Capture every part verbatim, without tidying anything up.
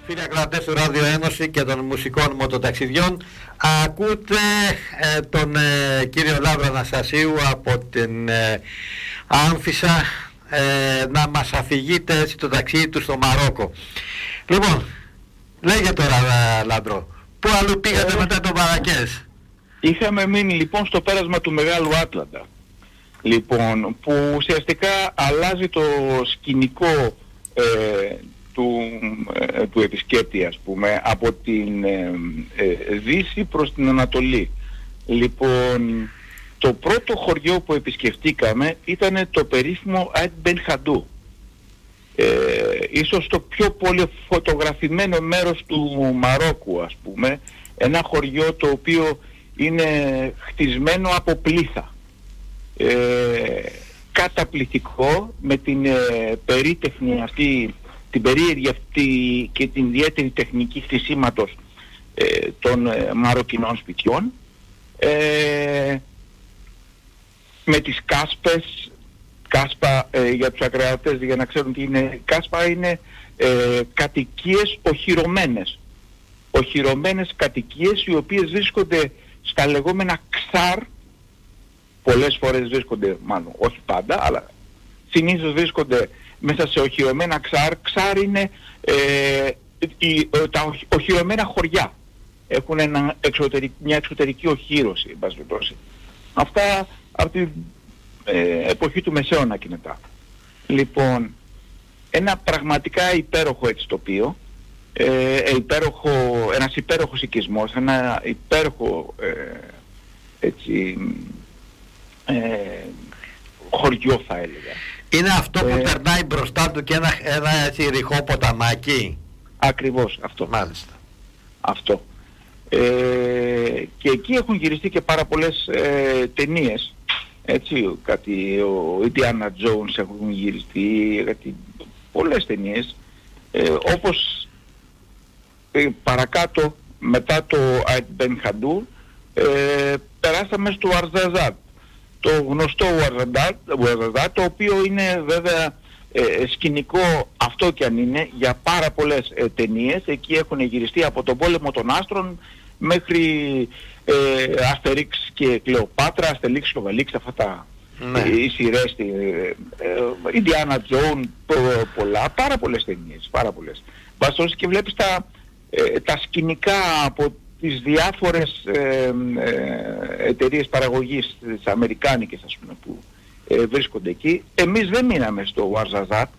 Φίλοι ακροατές του Ράδιο Ένωση και των μουσικών μοτοταξιδιών, ακούτε ε, τον ε, κύριο Λαύρο Αναστασίου από την ε, Άμφισσα ε, να μας αφηγείτε έτσι το ταξίδι του στο Μαρόκο. Λοιπόν, λέγε τώρα Λαύρο, πού αλλού πήγατε ε, μετά το Μαρακές? Είχαμε μείνει λοιπόν στο πέρασμα του Μεγάλου Άτλαντα, λοιπόν, που ουσιαστικά αλλάζει το σκηνικό ε, του, ε, του επισκέπτη, ας πούμε, από την ε, ε, Δύση προς την Ανατολή. Λοιπόν, το πρώτο χωριό που επισκεφτήκαμε ήταν το περίφημο Αϊτ Μπεν Χαντού. Ε, ίσως το πιο πολύ φωτογραφημένο μέρος του Μαρόκου, ας πούμε, ένα χωριό το οποίο είναι χτισμένο από πλήθα. Ε, καταπληκτικό, με την ε, περίτεχνη αυτή, την περίεργη αυτή και την ιδιαίτερη τεχνική χτισήματος ε, των ε, μαροκινών σπιτιών, ε, με τις κάσπες. Κάσπα, ε, για τους ακροατές, για να ξέρουν τι είναι κάσπα, είναι ε, κατοικίες οχυρωμένες. Οχυρωμένες κατοικίες οι οποίες βρίσκονται στα λεγόμενα ξάρ. Πολλές φορές βρίσκονται, μάλλον όχι πάντα, αλλά συνήθως βρίσκονται μέσα σε οχυρωμένα ξάρ. Ξάρ είναι ε, η, τα οχυρωμένα χωριά. Έχουν ένα εξωτερική, μια εξωτερική οχύρωση, εν πάση περιπτώσει. Αυτά από την ε, εποχή του Μεσαίωνα και μετά. Λοιπόν, ένα πραγματικά υπέροχο έτσι τοπίο, ε, υπέροχο, ένας υπέροχος οικισμός, ένα υπέροχο ε, έτσι, ε, χωριό θα έλεγα. Είναι αυτό που ε, περνάει μπροστά του και ένα, ένα έτσι ρηχό ποταμάκι. Ακριβώς αυτό. Μάλιστα. Αυτό. Ε, και εκεί έχουν γυριστεί και πάρα πολλές ε, ταινίες. Έτσι, κάτι, ο Indiana Jones έχουν γυριστεί, κάτι, πολλές ταινίες. Ε, όπως ε, παρακάτω, μετά το Αϊτ Μπεν Χαντού, ε, περάσαμε στο Ουαρζαζάτ. Το γνωστό Ουαρζαζάτ, το οποίο είναι βέβαια ε, σκηνικό, αυτό κι αν είναι, για πάρα πολλές ε, ταινίες. Εκεί έχουν γυριστεί από τον πόλεμο των άστρων μέχρι ε, Αστερίξ και Κλεοπάτρα, Αστερίξ και Οβαλίξ, αυτά τα ναι. ε, οι σειρές, Ιντιάνα ε, Τζόουν, πολλά, πάρα πολλές ταινίες, πάρα πολλές. Βαστός και βλέπεις τα, ε, τα σκηνικά από τις διάφορες ε, ε, εταιρείες παραγωγής, τις αμερικάνικες ας πούμε, που ε, βρίσκονται εκεί. Εμείς δεν μείναμε στο Ουαρζαζάτ,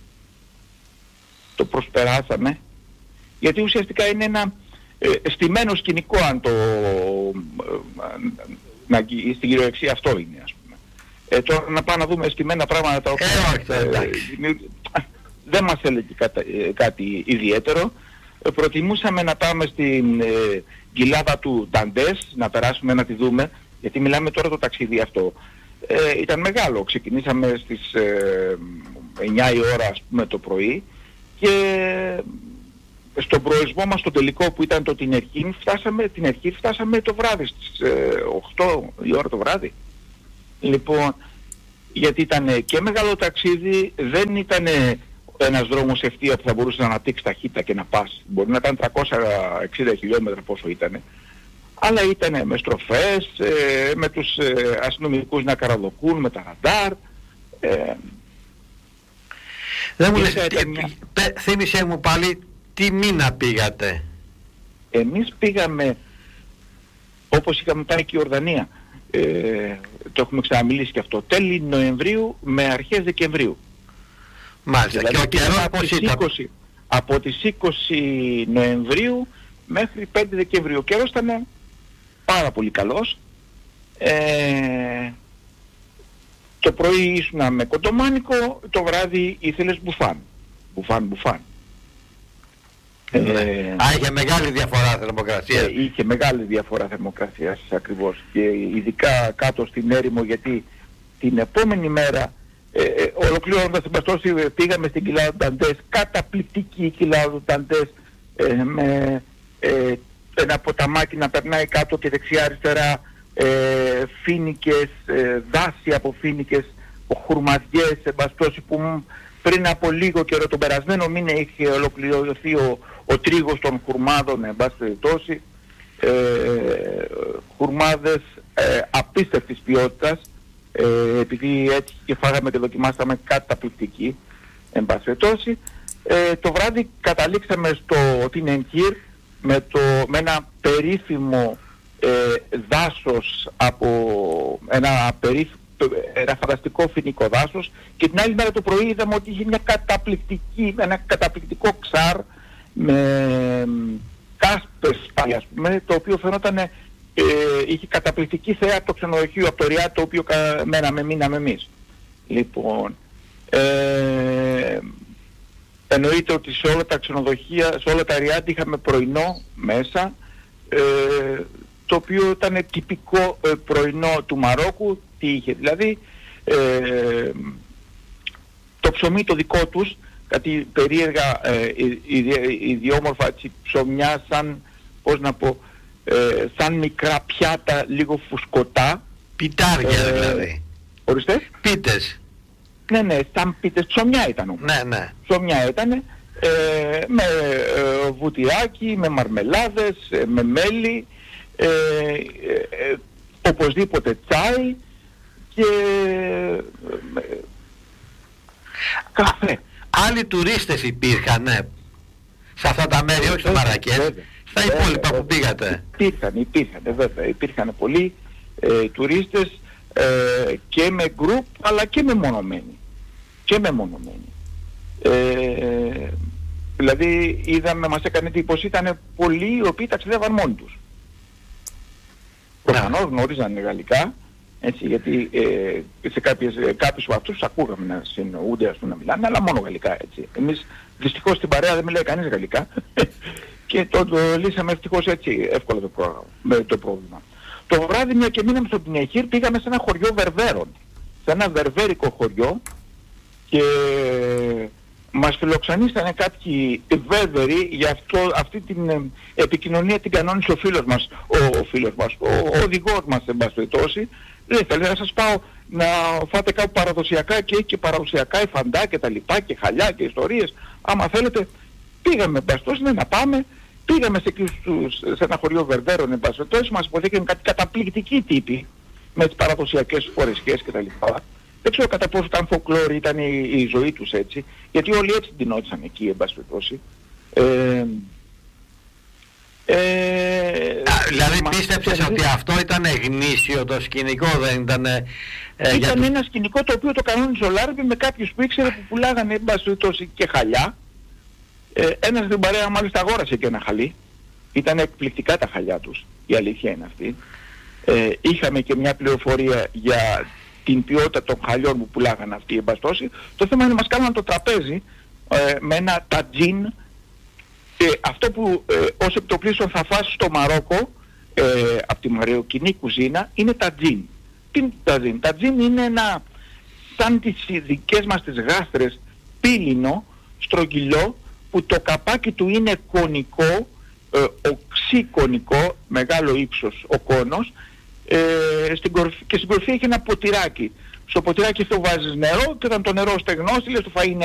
το προσπεράσαμε, γιατί ουσιαστικά είναι ένα ε, στημένο σκηνικό, αν το ε, να, στην κυριολεξία αυτό είναι, ας πούμε. Ε, τώρα να πάμε να δούμε στημένα πράγματα τα οποία ε, ε, δεν μας έλεγε κάτι, ε, κάτι ιδιαίτερο. Ε, προτιμούσαμε να πάμε στην ε, κοιλάδα του Νταντές, να περάσουμε να τη δούμε, γιατί μιλάμε τώρα το ταξίδι αυτό. Ε, ήταν μεγάλο, ξεκινήσαμε στις ε, εννιά η ώρα ας πούμε το πρωί και στον προορισμό μας το τελικό που ήταν το Τινερχήν φτάσαμε, Τινερχήν φτάσαμε το βράδυ στις ε, οκτώ η ώρα το βράδυ. Λοιπόν, γιατί ήταν και μεγάλο ταξίδι, δεν ήταν ένας δρόμος ευθεία που θα μπορούσε να αναπτύξει ταχύτητα και να πας. Μπορεί να ήταν τριακόσια εξήντα χιλιόμετρα πόσο ήτανε. Αλλά ήτανε με στροφές, ε, με τους ε, αστυνομικούς να καραδοκούν, με τα ραντάρ. Ε, δεν μου λες, μια... θύμισε μου πάλι τι μήνα πήγατε? Εμείς πήγαμε, όπως είχαμε πάει και η Ορδανία, ε, το έχουμε ξαναμιλήσει και αυτό, τέλη Νοεμβρίου με αρχές Δεκεμβρίου. Μάλιστα. Δηλαδή, και ο καιρός από, τις είκοσι, από τις είκοσι Νοεμβρίου μέχρι πέντε Δεκεμβρίου. Ο καιρός ήταν πάρα πολύ καλός. Ε, το πρωί ήσουνα με κοντομάνικο, το βράδυ ήθελες μπουφάν. Μπουφάν, μπουφάν. Ναι. Ε, Α, είχε μεγάλη διαφορά θερμοκρασίας. Ε, είχε μεγάλη διαφορά θερμοκρασίας ακριβώς. Και ειδικά κάτω στην έρημο, γιατί την επόμενη μέρα Ε, ε, ολοκληρώνοντας την παστόση, πήγαμε στην κοιλάδα του Νταντές, καταπληκτική κοιλάδα του Νταντές, ε, με ε, ένα ποταμάκι να περνάει κάτω και δεξιά αριστερά, ε, φοίνικες, ε, δάση από φοίνικες, χουρμαδιές, εν πάση περιπτώσει, που πριν από λίγο καιρό, τον περασμένο μήνα, είχε ολοκληρωθεί ο, ο τρίγος των χουρμάδων, εν πάση περιπτώσει, ε, χουρμάδες ε, απίστευτης ποιότητας, ε, επειδή έτσι και φάγαμε και δοκιμάσαμε καταπληκτική, εν πάση περιπτώσει. Ε, το βράδυ καταλήξαμε στο Τινενκύρ με, το, με ένα περίφημο ε, δάσος από ένα, περίφ, ένα φανταστικό φοινικό δάσος, και την άλλη μέρα το πρωί είδαμε ότι είχε μια καταπληκτική, ένα καταπληκτικό ξάρ με κάσπες πάλι, ας πούμε, το οποίο φαινόταν ε, είχε καταπληκτική θέα από το ξενοδοχείο, από το Ριάτ, το οποίο μέναμε, μείναμε εμείς. Λοιπόν, ε, εννοείται ότι σε όλα τα ξενοδοχεία, σε όλα τα Ριάτ είχαμε πρωινό μέσα, ε, το οποίο ήταν τυπικό ε, πρωινό του Μαρόκου. Τι είχε δηλαδή? Ε, το ψωμί το δικό τους, κάτι περίεργα ε, ιδιόμορφα ψωμιά, σαν, πώς να πω, ε, σαν μικρά πιάτα, λίγο φουσκωτά. Πιτάρια ε, δηλαδή. Ορίστε. Πίτες. Ναι, ναι, σαν πίτες, ψωμιά ήταν όμως. Ναι, ναι. Ψωμιά ήταν, ε, με ε, βουτυράκι, με μαρμελάδες, ε, με μέλι, ε, ε, ε, οπωσδήποτε τσάι και ε, καφέ. Άλλοι τουρίστες υπήρχαν, ναι, σε αυτά τα μέρη, όχι στο Μαρακές, στα υπόλοιπα που πήγατε? Υπήρχαν, υπήρχαν, βέβαια, υπήρχαν πολλοί ε, τουρίστες, ε, και με γκρουπ αλλά και με μονομένοι. Και με μονομένοι. Ε, δηλαδή είδαμε, μας έκανε εντύπωση, ήταν πολλοί οι οποίοι ταξιδεύαν μόνοι τους. Προφανώς γνώριζαν γαλλικά, έτσι, γιατί ε, σε κάποιες, ε, κάποιους από αυτούς ακούγαμε να συνοούνται, ας πούμε, να μιλάνε, αλλά μόνο γαλλικά, έτσι. Εμείς δυστυχώς στην παρέα δεν μιλάει κανείς γαλλικά και το, το λύσαμε ευτυχώς έτσι εύκολα το, πρόγραμμα, με το πρόβλημα. Το βράδυ, μια και μείναμε στο Τινενκύρ, πήγαμε σε ένα χωριό Βερβέρων, σε ένα βερβέρικο χωριό, και μας φιλοξενήσανε κάποιοι Βέρβεροι. Για αυτό, αυτή την ε, επικοινωνία την κανόνισε ο φίλος μας, ο, ο φίλος μας, ο, ο οδηγός μας, εν πάση περιπτώσει. Λέει, θέλει να σας πάω να φάτε κάπου παραδοσιακά, και έχει και παραδοσιακά υφαντά και τα λοιπά και χαλιά και ιστορίες. Άμα θέλετε, πήγαμε, εν πάση περιπτώσει, ναι, να πάμε. Πήγαμε σε, σε ένα χωριό Βερβέρων, εν πάση περιπτώσει, μας υποδείχαν κάτι καταπληκτικοί τύποι με τις παραδοσιακές φορεσιές και τα λοιπά. Δεν ξέρω κατά πόσο ήταν φοκλόρι, ήταν η, η ζωή τους έτσι, γιατί όλοι έτσι ντυνόντουσαν εκεί, εν πάση περιπτώσει. Ε, ε, δηλαδή πίστεψες ότι αυτό ήταν γνήσιο το σκηνικό, δεν ήταν... Ε, ήταν για ένα τους... σκηνικό το οποίο το κανόνισε ο Λάρμπη με κάποιους που ήξερε, που πουλάγανε, εν πάση περιπτώσει, και χαλιά. Ε, ένας στην παρέα μάλιστα αγόρασε και ένα χαλί. Ήταν εκπληκτικά τα χαλιά τους, η αλήθεια είναι αυτή. Ε, είχαμε και μια πληροφορία για την ποιότητα των χαλιών που πουλάγανε αυτοί, εν πάση περιπτώσει. Το θέμα είναι μας κάναν το τραπέζι ε, με ένα τατζίν, και αυτό που ε, ως επιτοπλίστων θα φας στο Μαρόκο, ε, από τη μαροκινή κουζίνα, είναι τατζίν. Τι είναι τατζίν? Τατζίν είναι ένα, σαν τις δικές μας τις γάστρες, πύλινο, στρογγυλό, που το καπάκι του είναι κονικό, ε, οξύκονικό, μεγάλο ύψος ο κόνος, ε, στην κορφή, και στην κορφή έχει ένα ποτηράκι. Στο ποτηράκι αυτό βάζεις νερό, και όταν το νερό στεγνώσει, λες το φαΐ είναι